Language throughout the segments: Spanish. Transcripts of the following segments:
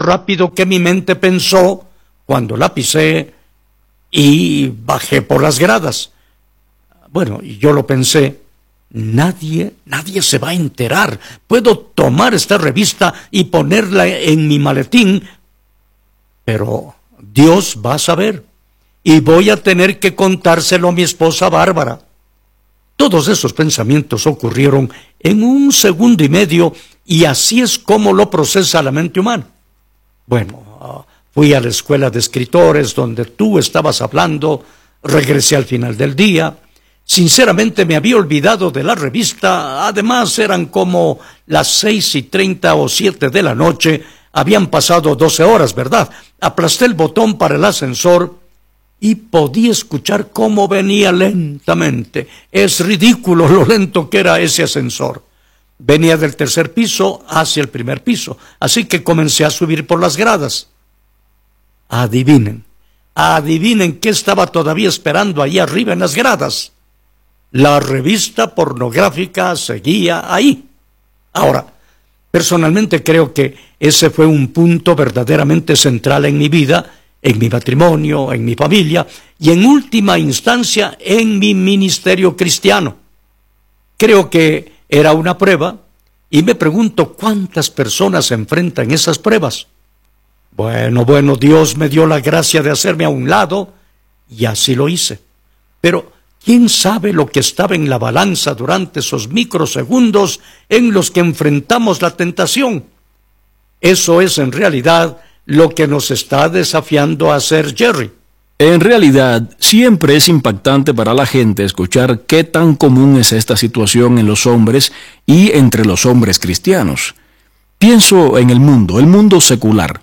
rápido que mi mente pensó cuando la pisé y bajé por las gradas. Bueno, y yo lo pensé, nadie se va a enterar. Puedo tomar esta revista y ponerla en mi maletín, pero Dios va a saber. Y voy a tener que contárselo a mi esposa Bárbara. Todos esos pensamientos ocurrieron en 1 segundo y medio, y así es como lo procesa la mente humana. Bueno, fui a la escuela de escritores donde tú estabas hablando, regresé al final del día. Sinceramente me había olvidado de la revista, además eran como las 6:30 o 7 de la noche, habían pasado 12 horas, ¿verdad? Aplasté el botón para el ascensor y podía escuchar cómo venía lentamente. Es ridículo lo lento que era ese ascensor. Venía del 3er piso hacia el 1er piso, así que comencé a subir por las gradas. Adivinen qué estaba todavía esperando ahí arriba en las gradas. La revista pornográfica seguía ahí. Ahora, personalmente creo que ese fue un punto verdaderamente central en mi vida, en mi matrimonio, en mi familia y en última instancia en mi ministerio cristiano. Creo que era una prueba y me pregunto cuántas personas enfrentan esas pruebas. Bueno, Dios me dio la gracia de hacerme a un lado y así lo hice. Pero ¿quién sabe lo que estaba en la balanza durante esos microsegundos en los que enfrentamos la tentación? Eso es en realidad lo que nos está desafiando a hacer Jerry. En realidad, siempre es impactante para la gente escuchar qué tan común es esta situación en los hombres y entre los hombres cristianos. Pienso en el mundo secular.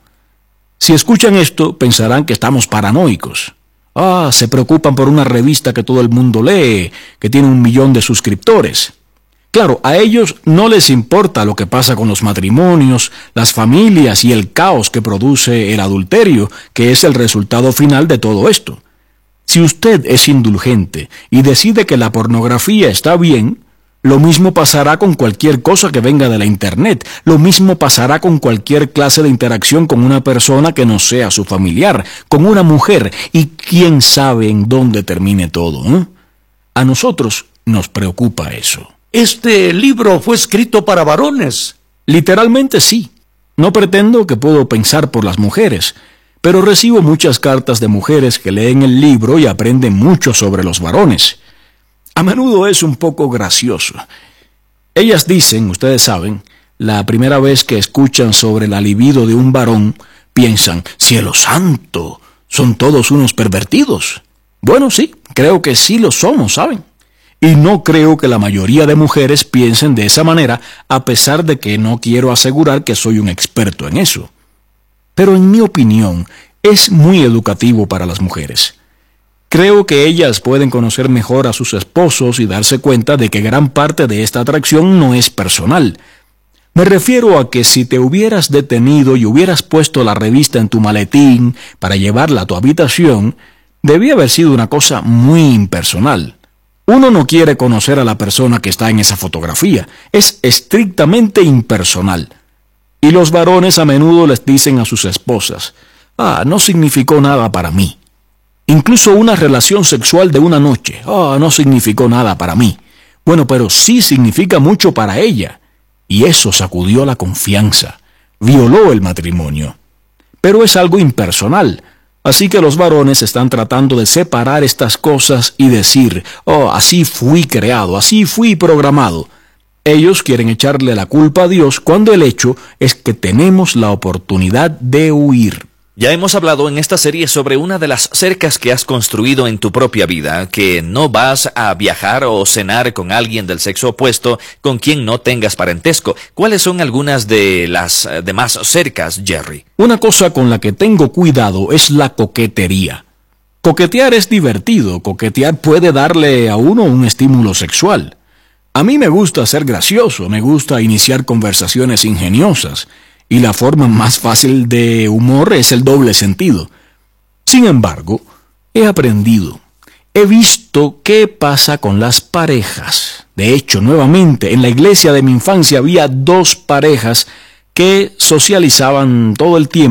Si escuchan esto, pensarán que estamos paranoicos. Se preocupan por una revista que todo el mundo lee, que tiene 1 millón de suscriptores. Claro, a ellos no les importa lo que pasa con los matrimonios, las familias y el caos que produce el adulterio, que es el resultado final de todo esto. Si usted es indulgente y decide que la pornografía está bien, lo mismo pasará con cualquier cosa que venga de la internet, lo mismo pasará con cualquier clase de interacción con una persona que no sea su familiar, con una mujer, y quién sabe en dónde termine todo, ¿eh? A nosotros nos preocupa eso. Este libro fue escrito para varones. Literalmente sí. No pretendo que puedo pensar por las mujeres, pero recibo muchas cartas de mujeres que leen el libro y aprenden mucho sobre los varones. A menudo es un poco gracioso. Ellas dicen, ustedes saben, la primera vez que escuchan sobre la libido de un varón, piensan, ¡cielo santo! ¿Son todos unos pervertidos? Bueno, sí, creo que sí lo somos, ¿saben? Y no creo que la mayoría de mujeres piensen de esa manera, a pesar de que no quiero asegurar que soy un experto en eso. Pero en mi opinión, es muy educativo para las mujeres. Creo que ellas pueden conocer mejor a sus esposos y darse cuenta de que gran parte de esta atracción no es personal. Me refiero a que si te hubieras detenido y hubieras puesto la revista en tu maletín para llevarla a tu habitación, debía haber sido una cosa muy impersonal. Uno no quiere conocer a la persona que está en esa fotografía. Es estrictamente impersonal. Y los varones a menudo les dicen a sus esposas, no significó nada para mí. Incluso una relación sexual de una noche, no significó nada para mí. Bueno, pero sí significa mucho para ella. Y eso sacudió la confianza, violó el matrimonio. Pero es algo impersonal. Así que los varones están tratando de separar estas cosas y decir, así fui creado, así fui programado. Ellos quieren echarle la culpa a Dios cuando el hecho es que tenemos la oportunidad de huir. Ya hemos hablado en esta serie sobre una de las cercas que has construido en tu propia vida, que no vas a viajar o cenar con alguien del sexo opuesto con quien no tengas parentesco. ¿Cuáles son algunas de las demás cercas, Jerry? Una cosa con la que tengo cuidado es la coquetería. Coquetear es divertido, coquetear puede darle a uno un estímulo sexual. A mí me gusta ser gracioso, me gusta iniciar conversaciones ingeniosas. Y la forma más fácil de humor es el doble sentido. Sin embargo, he visto qué pasa con las parejas. De hecho, nuevamente, en la iglesia de mi infancia había 2 parejas que socializaban todo el tiempo.